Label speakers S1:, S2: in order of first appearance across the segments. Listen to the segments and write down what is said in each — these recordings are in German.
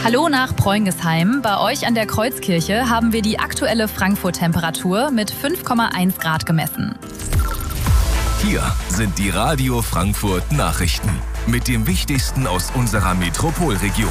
S1: Hallo nach Preungesheim. Bei euch an der Kreuzkirche haben wir die aktuelle Frankfurt-Temperatur mit 5,1 Grad gemessen.
S2: Hier sind die Radio Frankfurt Nachrichten mit dem Wichtigsten aus unserer Metropolregion.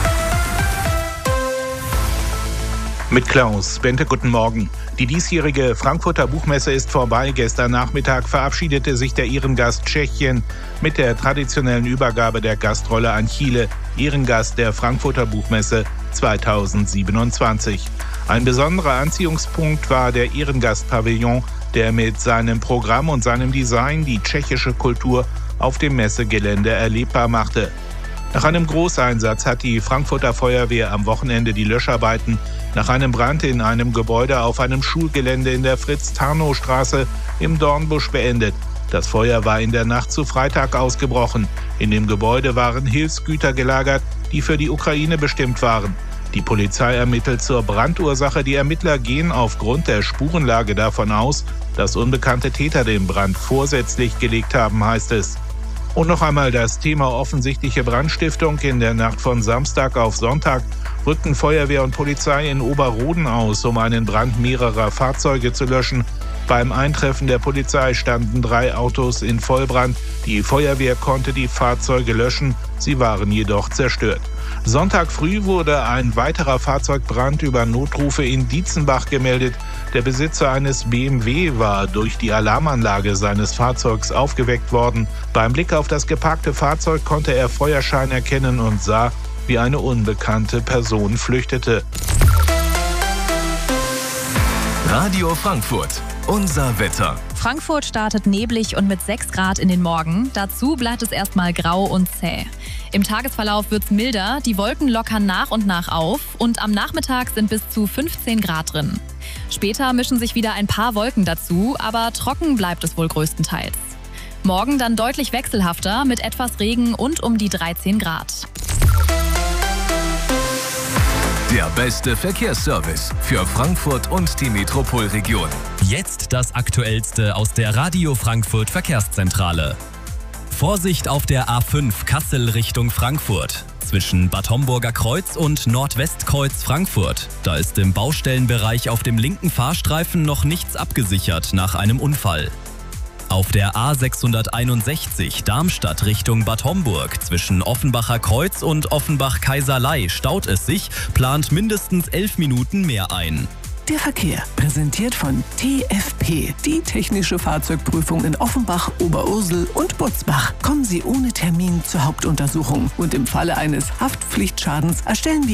S3: Mit Klaus Bente, guten Morgen. Die diesjährige Frankfurter Buchmesse ist vorbei. Gestern Nachmittag verabschiedete sich der Ehrengast Tschechien mit der traditionellen Übergabe der Gastrolle an Chile, Ehrengast der Frankfurter Buchmesse 2027. Ein besonderer Anziehungspunkt war der Ehrengastpavillon, der mit seinem Programm und seinem Design die tschechische Kultur auf dem Messegelände erlebbar machte. Nach einem Großeinsatz hat die Frankfurter Feuerwehr am Wochenende die Löscharbeiten nach einem Brand in einem Gebäude auf einem Schulgelände in der Fritz-Tarnow-Straße im Dornbusch beendet. Das Feuer war in der Nacht zu Freitag ausgebrochen. In dem Gebäude waren Hilfsgüter gelagert, die für die Ukraine bestimmt waren. Die Polizei ermittelt zur Brandursache. Die Ermittler gehen aufgrund der Spurenlage davon aus, dass unbekannte Täter den Brand vorsätzlich gelegt haben, heißt es. Und noch einmal das Thema offensichtliche Brandstiftung. In der Nacht von Samstag auf Sonntag rückten Feuerwehr und Polizei in Oberroden aus, um einen Brand mehrerer Fahrzeuge zu löschen. Beim Eintreffen der Polizei standen 3 Autos in Vollbrand. Die Feuerwehr konnte die Fahrzeuge löschen, sie waren jedoch zerstört. Sonntag früh wurde ein weiterer Fahrzeugbrand über Notrufe in Dietzenbach gemeldet. Der Besitzer eines BMW war durch die Alarmanlage seines Fahrzeugs aufgeweckt worden. Beim Blick auf das geparkte Fahrzeug konnte er Feuerschein erkennen und sah, wie eine unbekannte Person flüchtete.
S2: Radio Frankfurt, unser Wetter.
S1: Frankfurt startet neblig und mit 6 Grad in den Morgen. Dazu bleibt es erstmal grau und zäh. Im Tagesverlauf wird's milder, die Wolken lockern nach und nach auf und am Nachmittag sind bis zu 15 Grad drin. Später mischen sich wieder ein paar Wolken dazu, aber trocken bleibt es wohl größtenteils. Morgen dann deutlich wechselhafter mit etwas Regen und um die 13 Grad.
S2: Der beste Verkehrsservice für Frankfurt und die Metropolregion.
S4: Jetzt das Aktuellste aus der Radio Frankfurt Verkehrszentrale. Vorsicht auf der A5 Kassel Richtung Frankfurt. Zwischen Bad Homburger Kreuz und Nordwestkreuz Frankfurt. Da ist im Baustellenbereich auf dem linken Fahrstreifen noch nichts abgesichert nach einem Unfall. Auf der A661 Darmstadt Richtung Bad Homburg zwischen Offenbacher Kreuz und Offenbach-Kaiserlei staut es sich, plant mindestens 11 Minuten mehr ein.
S5: Der Verkehr, präsentiert von TFP, die technische Fahrzeugprüfung in Offenbach, Oberursel und Butzbach. Kommen Sie ohne Termin zur Hauptuntersuchung und im Falle eines Haftpflichtschadens erstellen wir